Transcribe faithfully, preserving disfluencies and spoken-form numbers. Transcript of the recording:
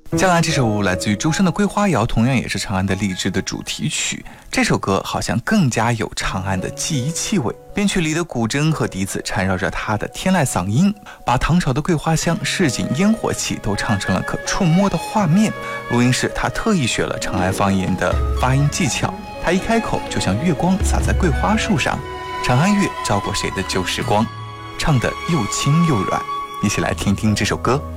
接下来这首来自于周深的《桂花谣》，同样也是长安的荔枝的主题曲。这首歌好像更加有长安的记忆气味，编曲里的古筝和笛子缠绕着他的天籁嗓音，把唐朝的桂花香、市井烟火气都唱成了可触摸的画面。录音室他特意学了长安方言的发音技巧，他一开口就像月光洒在桂花树上，长安月照过谁的旧时光，唱得又轻又软。一起来听听这首歌。